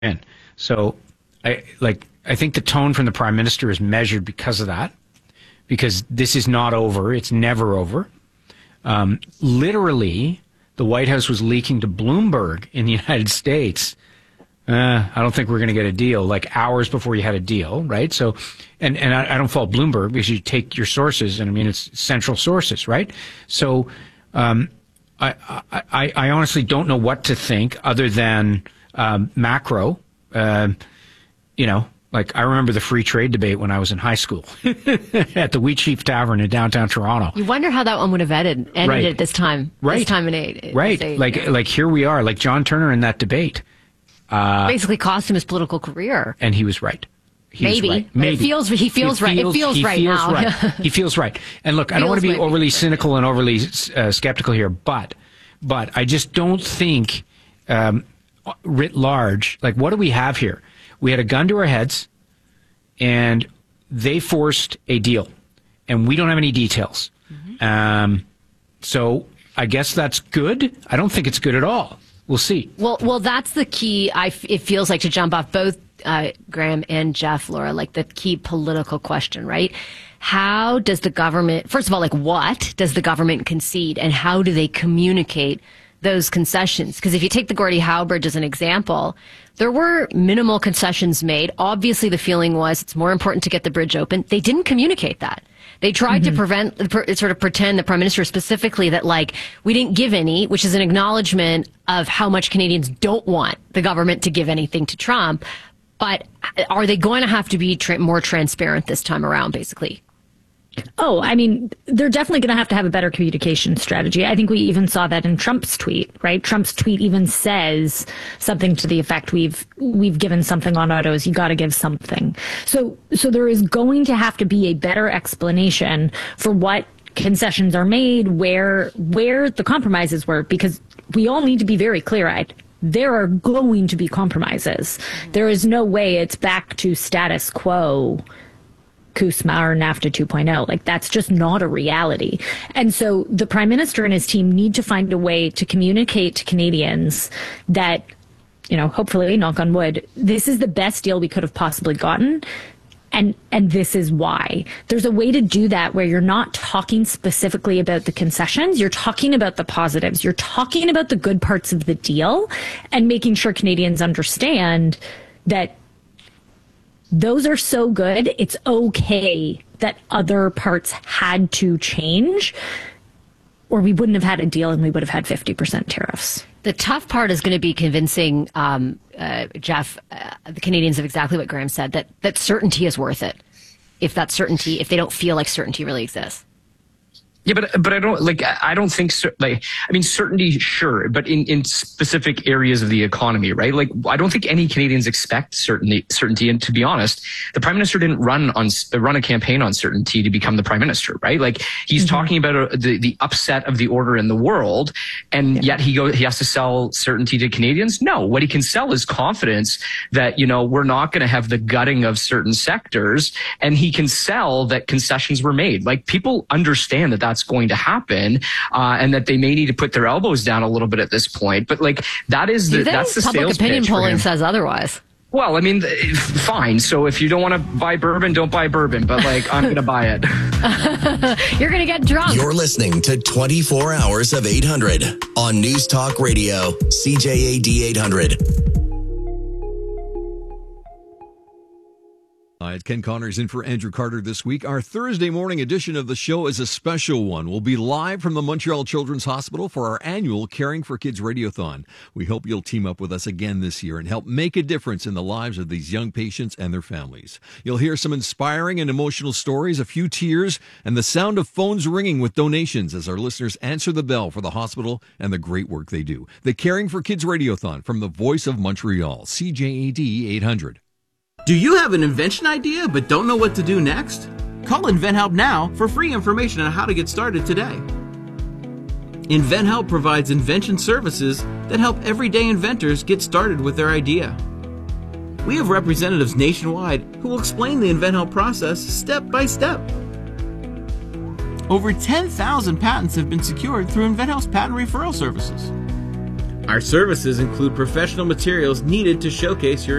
in. So I think the tone from the Prime Minister is measured because of that, because this is not over. It's never over. Literally, the White House was leaking to Bloomberg in the United States. I don't think we're going to get a deal, like hours before you had a deal, right? So, and I don't fault Bloomberg because you take your sources, and I mean, it's central sources, right? So, I honestly don't know what to think other than macro. Like I remember the free trade debate when I was in high school at the Wheat Sheaf Tavern in downtown Toronto. You wonder how that one would have ended at this time. Right. This time in age. Right. Like here we are, like John Turner in that debate. Basically cost him his political career. And he was right. Maybe. He feels right. It feels right now. He feels right. And look, I don't want to be overly cynical and overly skeptical here, but I just don't think, writ large, like what do we have here? We had a gun to our heads, and they forced a deal, and we don't have any details. Mm-hmm. So I guess that's good. I don't think it's good at all. We'll see. Well, that's the key. It feels like, to jump off both Graham and Jeff, Laura, like the key political question, right? How does the government, first of all, like what does the government concede, and how do they communicate those concessions? Because if you take the Gordie Howe Bridge as an example, there were minimal concessions made. Obviously, the feeling was it's more important to get the bridge open. They didn't communicate that. They tried to pretend, the Prime Minister specifically, that like we didn't give any, which is an acknowledgement of how much Canadians don't want the government to give anything to Trump. But are they going to have to be more transparent this time around, basically? Oh, I mean, they're definitely going to have a better communication strategy. I think we even saw that in Trump's tweet, right? Trump's tweet even says something to the effect, we've given something on autos, you got to give something. So there is going to have to be a better explanation for what concessions are made, where the compromises were, because we all need to be very clear-eyed. There are going to be compromises. There is no way it's back to status quo CUSMA or NAFTA 2.0. Like, that's just not a reality. And so the Prime Minister and his team need to find a way to communicate to Canadians that, hopefully, knock on wood, this is the best deal we could have possibly gotten. And this is why. There's a way to do that where you're not talking specifically about the concessions. You're talking about the positives. You're talking about the good parts of the deal and making sure Canadians understand that those are so good, it's okay that other parts had to change, or we wouldn't have had a deal and we would have had 50% tariffs. The tough part is going to be convincing, Jeff, the Canadians of exactly what Graham said, that certainty is worth it. If they don't feel like certainty really exists. Yeah, but I don't think certainty, sure, but in specific areas of the economy, right? Like, I don't think any Canadians expect certainty. And to be honest, the Prime Minister didn't run a campaign on certainty to become the Prime Minister, right? Like, he's talking about the upset of the order in the world, and yet he has to sell certainty to Canadians. No, what he can sell is confidence that, we're not going to have the gutting of certain sectors, and he can sell that concessions were made. Like, people understand that that's going to happen, and that they may need to put their elbows down a little bit at this point. But like, that's the public sales opinion pitch polling says otherwise. Well, I mean, fine. So if you don't want to buy bourbon, don't buy bourbon. But like, I'm going to buy it. You're going to get drunk. You're listening to 24 Hours of 800 on News Talk Radio, CJAD 800. Hi, Ken Connors in for Andrew Carter this week. Our Thursday morning edition of the show is a special one. We'll be live from the Montreal Children's Hospital for our annual Caring for Kids Radiothon. We hope you'll team up with us again this year and help make a difference in the lives of these young patients and their families. You'll hear some inspiring and emotional stories, a few tears, and the sound of phones ringing with donations as our listeners answer the bell for the hospital and the great work they do. The Caring for Kids Radiothon from the Voice of Montreal, CJAD 800. Do you have an invention idea but don't know what to do next? Call InventHelp now for free information on how to get started today. InventHelp provides invention services that help everyday inventors get started with their idea. We have representatives nationwide who will explain the InventHelp process step by step. Over 10,000 patents have been secured through InventHelp's patent referral services. Our services include professional materials needed to showcase your